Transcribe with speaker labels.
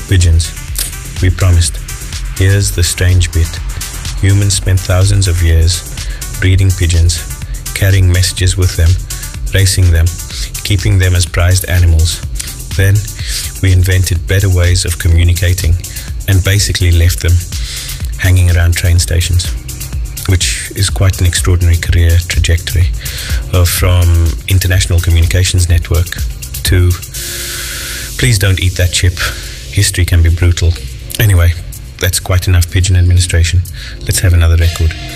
Speaker 1: Pigeons. We promised. Here's the strange bit. Humans spent thousands of years breeding pigeons, carrying messages with them, racing them, keeping them as prized animals. Then we invented better ways of communicating and basically left them hanging around train stations, which is quite an extraordinary career trajectory. From International Communications Network to please don't eat that chip, history can be brutal. Anyway, that's quite enough pigeon administration. Let's have another record.